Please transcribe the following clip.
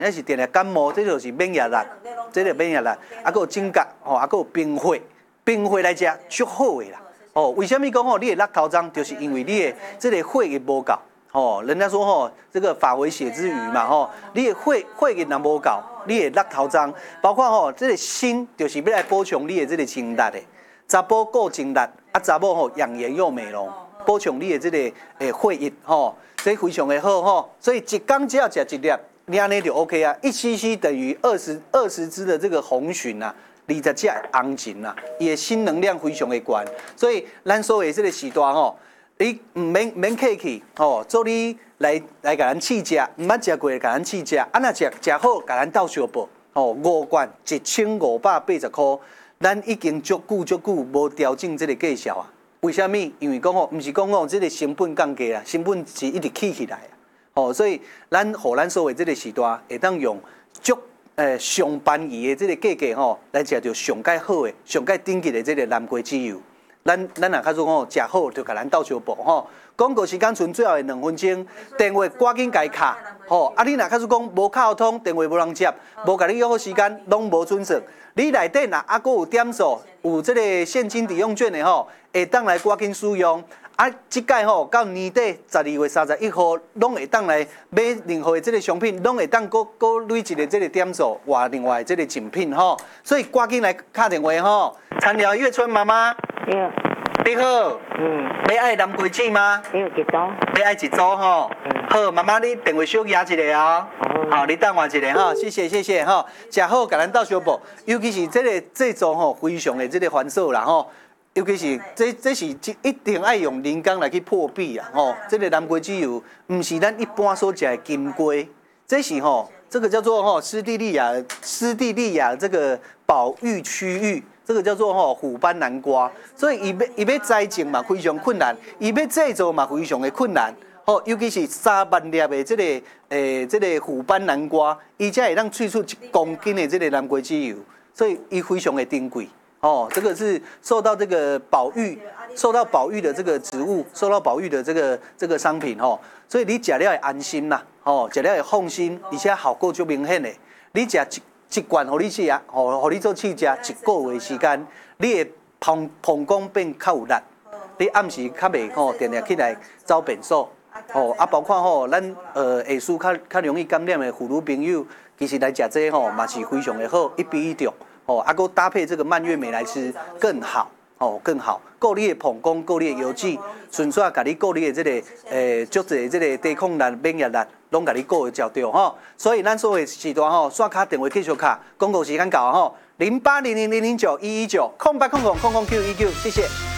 那是定定感冒，这就是免疫力，这个免疫力，还有整甲，吼，还有冰火，冰火来食足好的啦。哦，为什么讲吼，你的落头章，就是因为你的这个血液无够。哦，人家说吼，这个法为血之余嘛，吼，你的血液若无够，你的落头章，包括吼，这个锌就是要来补充你的这个精力的。查甫顾精力，啊查某吼养颜又美容，补充你的这个血液吼，所以非常的好吼。所以一天只要食一粒，你安尼就 OK 啊。1cc 等于20支的这个红鲟啊，20只红鲟啊，伊的锌能量非常的高，所以咱所谓这个时段吼。你唔免客气，吼，做你来甲咱试食，唔捌食过甲咱试食，啊若食好，甲咱斗相报，吼，5罐1580块，咱已经足久无调整这个价钱啊。为什么？因为讲吼，唔是讲吼，这个成本降低啊，成本是一直起来啊，吼，所以咱所谓这个时段会当用足上便宜的这个价格吼，来食到上介好的、上介顶级的这个南瓜籽油。咱若较说吼，食好就甲咱斗相报吼。广告时间剩最后的2分钟，电话赶紧家卡吼。啊，你若较说讲无卡通，电话无人接，无甲你约好时间，拢无准时。你内底若还佫有点数，有这个现金抵用券的吼，会当来赶紧使用。啊，即届吼到年底12月31号，拢会当来买任何的这个商品，拢会当佫累一个这个点数，换另外这个赠品吼。所以赶紧来打电话吼。参聊月春妈妈。你好，你爱南瓜子吗？ 你有一组？ 你爱一组吼？好，妈妈你电话小压一个哦。好，你等我一下哈，谢谢哈。食好，甲咱斗相报，尤其是这个制作吼，非常的这个繁琐啦吼。尤其是这是一定爱用人工来去破壁啦吼。这个南瓜籽油，唔是咱一般所食的金瓜，这是吼，这个叫做吼斯蒂利亚这个保育区域。这个叫做吼虎斑南瓜，所以伊要栽种嘛非常困难，伊要制作嘛非常的困难。吼，尤其是3万粒的这个虎斑南瓜，伊才会当萃出1公斤的这个南瓜籽油，所以伊非常的珍贵。哦，这个是受到这个保育的这个植物，受到保育的这个商品吼，所以你食了会安心啦，吼，食了会放心，而且效果就明显的，你食一罐，互你食，互你做试食1个月时间，你的膀胱变较有力，你暗时较袂吼，定定起来走便所，吼啊，包括吼咱下属较容易感染的妇女朋友，其实来食这吼嘛是非常的好，一比1中，吼啊，佮搭配这个蔓越莓来吃更好。哦，更好，顾你的膀胱，顾你的油脂，顺续甲你顾你的这个足侪这个抵抗力、免疫力，拢甲你顾会照着吼。所以咱所有时段吼，刷卡电话继续卡，广告时间到吼，080000091190，0800000919，谢谢。